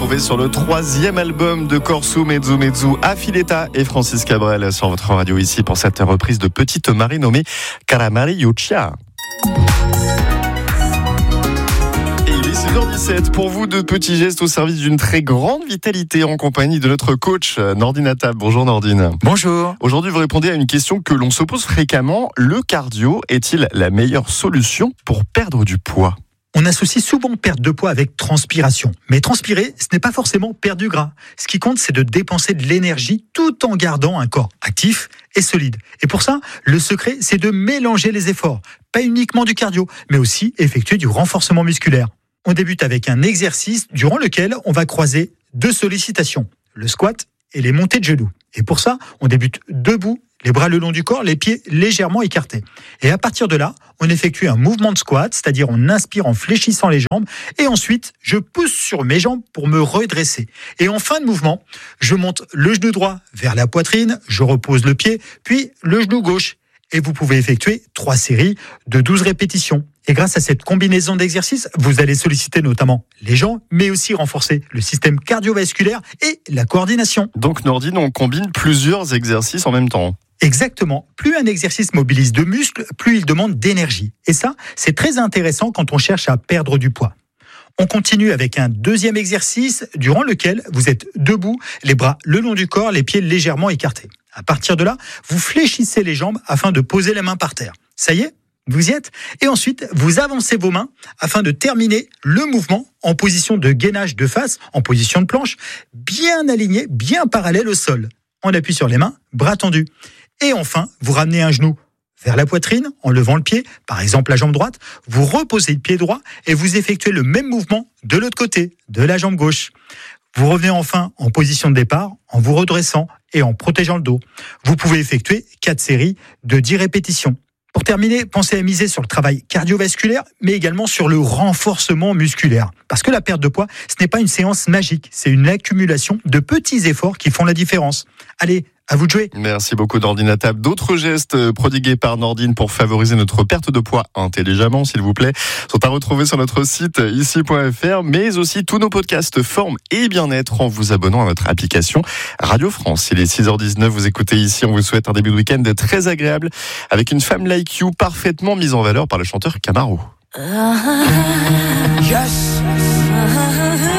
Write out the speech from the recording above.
retrouver sur le 3e album de Corso Mezzo Mezzo, Affiletta et Francis Cabrel sur votre radio ici pour cette reprise de Petite Marie nommée Caramariuccia. Et il est 6h17 pour vous, de petits gestes au service d'une très grande vitalité en compagnie de notre coach Nordine Attab. Bonjour Nordine. Bonjour. Aujourd'hui vous répondez à une question que l'on se pose fréquemment. Le cardio est-il la meilleure solution pour perdre du poids ? On associe souvent perte de poids avec transpiration. Mais transpirer, ce n'est pas forcément perdre du gras. Ce qui compte, c'est de dépenser de l'énergie tout en gardant un corps actif et solide. Et pour ça, le secret, c'est de mélanger les efforts. Pas uniquement du cardio, mais aussi effectuer du renforcement musculaire. On débute avec un exercice durant lequel on va croiser 2 sollicitations, le squat et les montées de genoux. Et pour ça, on débute debout, les bras le long du corps, les pieds légèrement écartés. Et à partir de là, on effectue un mouvement de squat, c'est-à-dire on inspire en fléchissant les jambes, et ensuite, je pousse sur mes jambes pour me redresser. Et en fin de mouvement, je monte le genou droit vers la poitrine, je repose le pied, puis le genou gauche. Et vous pouvez effectuer 3 séries de 12 répétitions. Et grâce à cette combinaison d'exercices, vous allez solliciter notamment les jambes, mais aussi renforcer le système cardiovasculaire et la coordination. Donc Nordine, on combine plusieurs exercices en même temps. Exactement. Plus un exercice mobilise de muscles, plus il demande d'énergie. Et ça, c'est très intéressant quand on cherche à perdre du poids. On continue avec un deuxième exercice durant lequel vous êtes debout, les bras le long du corps, les pieds légèrement écartés. À partir de là, vous fléchissez les jambes afin de poser les mains par terre. Ça y est, vous y êtes ? Et ensuite, vous avancez vos mains afin de terminer le mouvement en position de gainage de face, en position de planche, bien aligné, bien parallèle au sol. On appuie sur les mains, bras tendus. Et enfin, vous ramenez un genou vers la poitrine en levant le pied, par exemple la jambe droite, vous reposez le pied droit et vous effectuez le même mouvement de l'autre côté, de la jambe gauche. Vous revenez enfin en position de départ en vous redressant et en protégeant le dos. Vous pouvez effectuer 4 séries de 10 répétitions. Pour terminer, pensez à miser sur le travail cardiovasculaire, mais également sur le renforcement musculaire. Parce que la perte de poids, ce n'est pas une séance magique, c'est une accumulation de petits efforts qui font la différence. Allez, à vous de jouer. Merci beaucoup Nordine Attab. D'autres gestes prodigués par Nordine pour favoriser notre perte de poids intelligemment, s'il vous plaît, sont à retrouver sur notre site ici.fr, mais aussi tous nos podcasts forme et bien-être en vous abonnant à notre application Radio France. Il est 6h19, vous écoutez ici, on vous souhaite un début de week-end très agréable avec une femme like you parfaitement mise en valeur par le chanteur Camaro. Yes.